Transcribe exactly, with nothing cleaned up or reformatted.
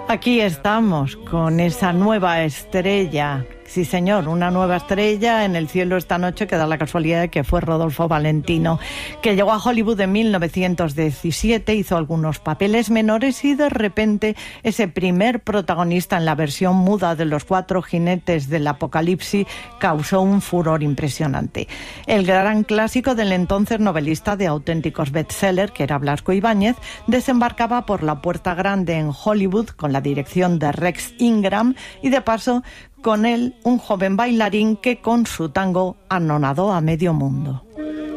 Aquí estamos con esa nueva estrella. Sí, señor, una nueva estrella en el cielo esta noche que da la casualidad de que fue Rodolfo Valentino, que llegó a Hollywood en mil novecientos diecisiete, hizo algunos papeles menores y de repente ese primer protagonista en la versión muda de Los Cuatro Jinetes del Apocalipsis causó un furor impresionante. El gran clásico del entonces novelista de auténticos bestsellers, que era Blasco Ibáñez, desembarcaba por la puerta grande en Hollywood con la dirección de Rex Ingram y de paso con él un joven bailarín que con su tango anonadó a medio mundo.